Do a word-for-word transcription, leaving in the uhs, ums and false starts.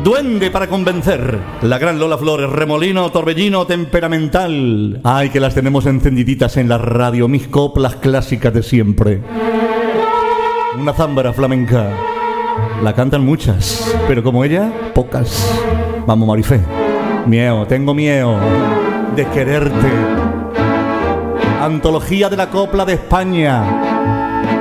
Duende para convencer. La gran Lola Flores, remolino, torbellino, temperamental. Ay, que las tenemos encendiditas en la radio, mis coplas clásicas de siempre. Una zámbara flamenca. La cantan muchas, pero como ella, pocas. Vamos, Marifé. Miedo, tengo miedo de quererte. Antología de la copla de España.